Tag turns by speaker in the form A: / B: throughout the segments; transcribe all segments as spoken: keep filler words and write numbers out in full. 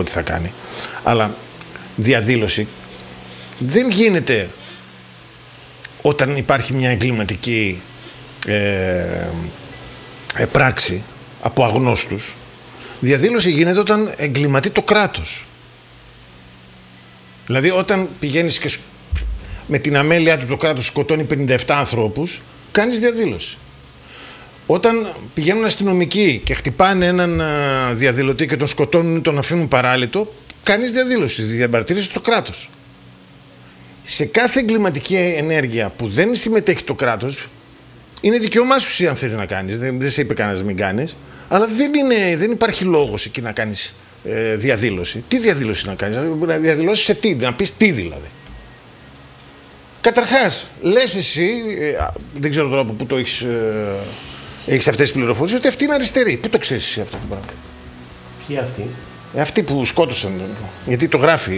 A: εγώ τι θα κάνει. Αλλά διαδήλωση δεν γίνεται όταν υπάρχει μια εγκληματική ε, ε, πράξη από αγνώστους. Διαδήλωση γίνεται όταν εγκληματεί το κράτος. Δηλαδή όταν πηγαίνεις και με την αμέλειά του το κράτος σκοτώνει πενήντα επτά ανθρώπους, κάνεις διαδήλωση. Όταν πηγαίνουν αστυνομικοί και χτυπάνε έναν διαδηλωτή και τον σκοτώνουν ή τον αφήνουν παράλυτο, κάνεις διαδήλωση, διαμαρτύρεσαι το κράτος. Σε κάθε εγκληματική ενέργεια που δεν συμμετέχει το κράτος, είναι δικαίωμά σου αν θες να κάνεις, δεν, δεν σε είπε κανένας να μην κάνεις, αλλά δεν, είναι, δεν υπάρχει λόγος εκεί να κάνεις ε, διαδήλωση. Τι διαδήλωση να κάνεις, να διαδηλώσεις σε τι, να πεις τι δηλαδή. Καταρχάς, λες εσύ, ε, δεν ξέρω τώρα από πού το έχεις, ε, έχεις αυτές τις πληροφορίες, ότι αυτή είναι αριστερή. Πού το ξέρεις εσύ αυτό το πράγμα?
B: Ποιοι αυτοί?
A: Ε, αυτοί που σκότωσαν, γιατί το γράφει.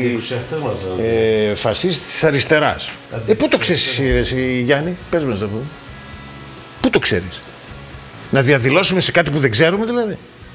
A: Ε, φασίστ της αριστεράς. Ε, πού το ξέρεις εσύ, εσύ Γιάννη, πες μας το πω. Πού το ξέρεις? Να διαδηλώσουμε σε κάτι που δεν ξέρουμε δηλαδή?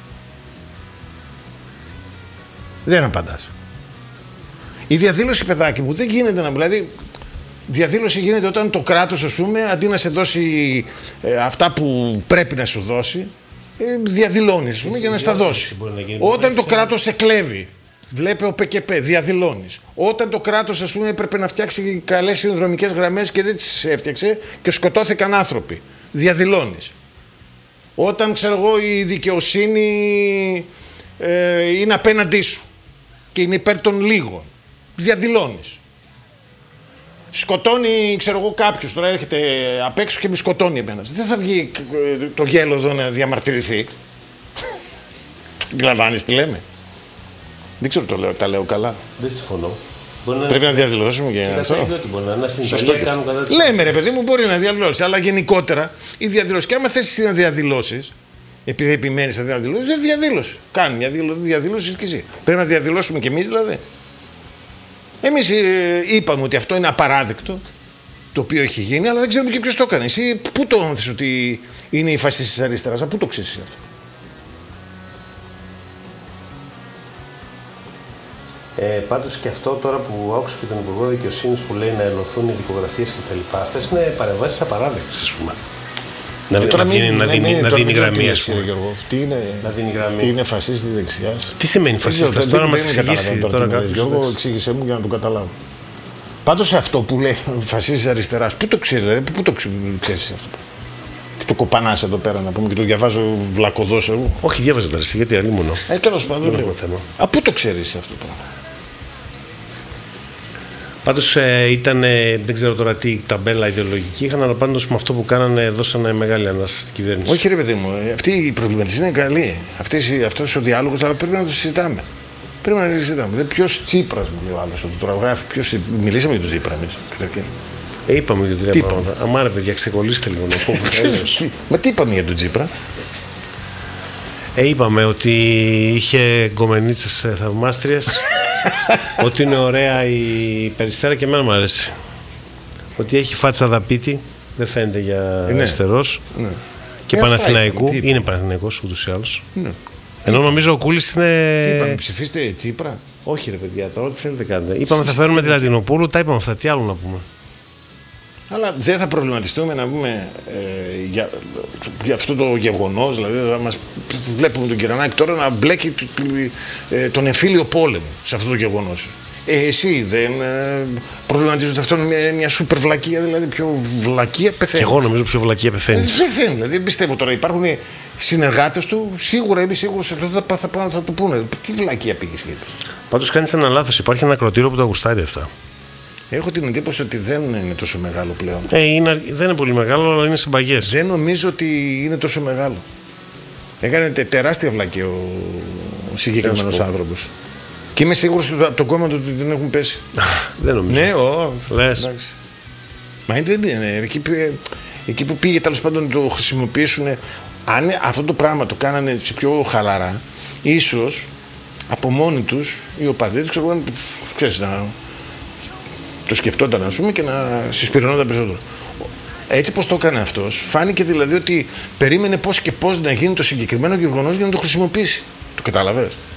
A: Δεν απαντάς. Η διαδήλωση, παιδάκι μου, δεν γίνεται να... Δηλαδή, διαδήλωση γίνεται όταν το κράτος, ας πούμε, αντί να σε δώσει ε, αυτά που πρέπει να σου δώσει, ε, διαδηλώνεις, ας πούμε, για να στα δώσει. Όταν το κράτος σε κλέβει, βλέπε ο ΠΚΠ, διαδηλώνεις. Όταν το κράτος, ας πούμε, έπρεπε να φτιάξει καλές συνδρομικές γραμμές και δεν τις έφτιαξε και σκοτώθηκαν άνθρωποι, διαδηλώνεις. Όταν, ξέρω εγώ, η δικαιοσύνη ε, είναι απέναντί σου και είναι υπέρ των λίγων, διαδηλώνεις. Σκοτώνει, ξέρω εγώ, κάποιος, τώρα έρχεται απ' έξω και με σκοτώνει εμένα. Δεν θα βγει το γέλο εδώ να διαμαρτυρηθεί. Γλαβάνεις τι λέμε? Δεν ξέρω το λέω, τα λέω καλά.
B: Δεν συμφωνώ.
A: Πρέπει να, να διαδηλώσουμε για αυτό. Λέμε ρε παιδί μου, μπορεί να διαδηλώσει, αλλά γενικότερα η διαδήλωση. Και άμα θες να διαδηλώσεις, επειδή επιμένεις να διαδηλώσεις, δεν διαδήλωση. Κάνει μια διαδήλωση και εσύ. Πρέπει να διαδηλώσουμε κι εμείς δηλαδή. Εμείς ε, είπαμε ότι αυτό είναι απαράδεκτο, το οποίο έχει γίνει, αλλά δεν ξέρουμε και ποιος το έκανε. Εσύ πού το έμαθες ότι είναι οι φασίστες της αριστεράς, πού το ξέρεις αυτό?
B: Ε, πάντως και αυτό τώρα που άκουσα και τον Υπουργό Δικαιοσύνης που λέει να ενωθούν οι δικογραφίες κτλ. Αυτές είναι παρεμβάσεις απαράδεκτες, ας πούμε. Να,
A: ε,
B: να, μην, δίνει, να, δίνει, να δίνει γραμμή, ας πούμε.
A: Γιώργο, τι είναι,
B: να δίνει γραμμή.
A: Τι είναι φασίστη δεξιάς?
B: Τι σημαίνει φασίστας? Τώρα μας εξηγήσει.
A: Τώρα κάποιος, Γιώργο, εξήγησέ μου για να το καταλάβω. Πάντως αυτό που λέει φασίστης αριστεράς, πού το ξέρεις, δηλαδή, πού το ξέρεις αυτό? Και το κοπανάς εδώ πέρα να πούμε και το διαβάζω βλακωδός εγώ.
B: Όχι, διάβαζε τα ρεσί, γιατί αλλήμωνο.
A: Ε, τέλος πάντων λέω. Α, πού το ξέρεις αυτό το πράγμα?
B: Πάντως ε, ήταν, ε, δεν ξέρω τώρα τι ταμπέλα ιδεολογική είχαν, αλλά πάντως με αυτό που κάνανε δώσανε μεγάλη ανάσταση στην κυβέρνηση.
A: Όχι ρε παιδί μου, αυτή η προβληματική είναι καλή. Αυτός ο διάλογος, αλλά πρέπει να το συζητάμε. Πρέπει να το συζητάμε. Ποιος Τσίπρας μου λέει ο άλλος, το τραγράφει, ποιος... Μιλήσαμε για τον Τσίπρα εμείς.
B: Ε, είπαμε για τρία πράγματα. Αμά ρε παιδιά, ξεκολλήστε λίγο να πούμε.
A: Μα τι είπαμε για τον Τσίπρα?
B: Ε, είπαμε ότι είχε γκομενίτσες θαυμάστριες, ότι είναι ωραία η Περιστέρα και εμένα μου αρέσει. Ότι έχει φάτσα δαπίτη, δεν φαίνεται για ναι. αριστερός. Ναι. Και ε, Παναθηναϊκού, είναι, είναι Παναθηναϊκός ούτως ή άλλως. Ναι. Ενώ νομίζω ο Κούλης είναι...
A: Τι είπαμε, ψηφίστε Τσίπρα?
B: Όχι ρε παιδιά, τώρα ό,τι θέλετε κάνετε. Είπαμε θα φέρουμε τη Λατινοπούλου, τα είπαμε αυτά, τι άλλο να πούμε.
A: Αλλά δεν θα προβληματιστούμε να πούμε ε, για, για αυτό το γεγονός, δηλαδή θα μας βλέπουμε τον Κυρανάκη τώρα να μπλέκει ε, τον εμφύλιο πόλεμο σε αυτό το γεγονός. Ε, εσύ δεν ε, προβληματίζεις ότι αυτό είναι μια, μια σούπερ βλακεία, δηλαδή πιο βλακεία πεθαίνει?
B: Και εγώ νομίζω πιο βλακεία πεθαίνει.
A: Ε, πεθαίνει, δηλαδή δεν πιστεύω τώρα. Υπάρχουν συνεργάτες του, σίγουρα είμαι σίγουρος ότι θα, θα, θα, θα το πούνε. Τι βλακεία πήγες και είπες?
B: Πάντως κάνεις ένα λάθος, υπάρχει ένα ακροτήριο που το γουστάρει αυτά.
A: Έχω την εντύπωση ότι δεν είναι τόσο μεγάλο πλέον.
B: Ε, είναι, δεν είναι πολύ μεγάλο, αλλά είναι συμπαγές.
A: Δεν νομίζω ότι είναι τόσο μεγάλο. Έκανε τεράστια βλακεία ο, ο συγκεκριμένος άνθρωπος. Και είμαι σίγουρος ότι από το κόμμα του δεν έχουν πέσει.
B: Δεν νομίζω.
A: Ναι, ο,
B: λες.
A: Εντάξει. Μα δεν είναι. Εκεί, εκεί που πήγε τέλος πάντων το χρησιμοποιήσουν. Αν αυτό το πράγμα το κάνανε πιο χαλαρά, ίσως από μόνοι τους οι οπαδοί τους, ξέρω, ξέρεις, να το σκεφτόταν, ας πούμε, και να συσπηρωνόταν περισσότερο. Έτσι πως το έκανε αυτός, φάνηκε δηλαδή ότι περίμενε πώς και πώς να γίνει το συγκεκριμένο γεγονός για να το χρησιμοποιήσει. Το κατάλαβες?